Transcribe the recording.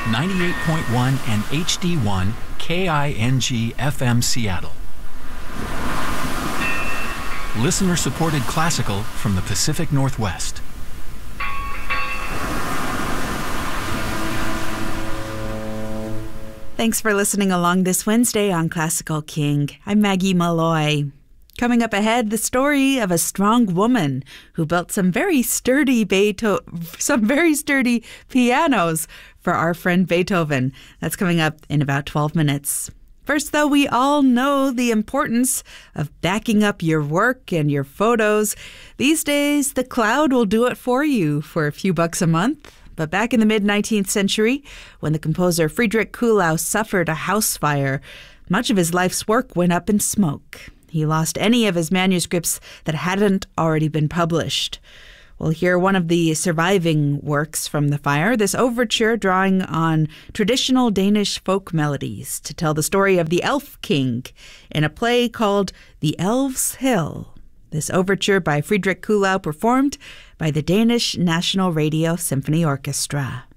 98.1 and HD1 KING FM Seattle. Listener-supported classical from the Pacific Northwest. Thanks for listening along this Wednesday on Classical King. I'm Maggie Malloy. Coming up ahead, the story of a strong woman who built some very sturdy pianos for our friend Beethoven. That's coming up in about 12 minutes. First, though, we all know the importance of backing up your work and your photos. These days, the cloud will do it for you for a few bucks a month. But back in the mid-19th century, when the composer Friedrich Kuhlau suffered a house fire, much of his life's work went up in smoke. He lost any of his manuscripts that hadn't already been published. We'll hear one of the surviving works from the fire, this overture drawing on traditional Danish folk melodies to tell the story of the Elf King in a play called The Elves' Hill. This overture by Friedrich Kuhlau performed by the Danish National Radio Symphony Orchestra.